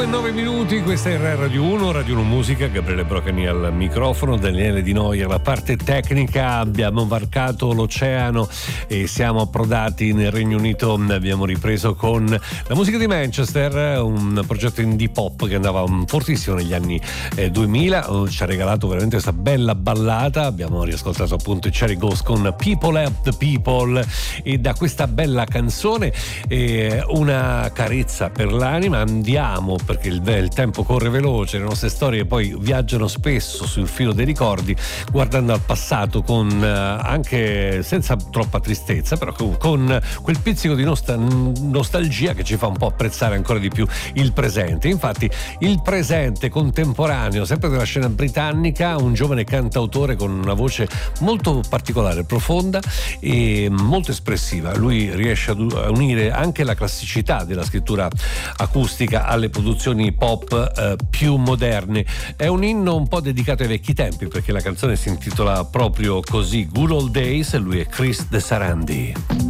9 minuti, questa è Radio 1 Musica, Gabriele Brocani al microfono, Daniele Di Noia alla parte tecnica. Abbiamo varcato l'oceano e siamo approdati nel Regno Unito. Abbiamo ripreso con la musica di Manchester, un progetto indie pop che andava fortissimo negli anni 2000, ci ha regalato veramente questa bella ballata. Abbiamo riascoltato appunto i Cherry Ghost con People Help the People, e da questa bella canzone una carezza per l'anima. Andiamo, perché il tempo corre veloce, le nostre storie poi viaggiano spesso sul filo dei ricordi, guardando al passato con anche senza troppa tristezza, però con quel pizzico di nostalgia che ci fa un po' apprezzare ancora di più il presente. Infatti il presente contemporaneo, sempre della scena britannica, un giovane cantautore con una voce molto particolare, profonda e molto espressiva. Lui riesce a unire anche la classicità della scrittura acustica alle produzioni pop più moderne. È un inno un po' dedicato ai vecchi tempi, perché la canzone si intitola proprio così, Good Old Days, e lui è Chris De Sarandi.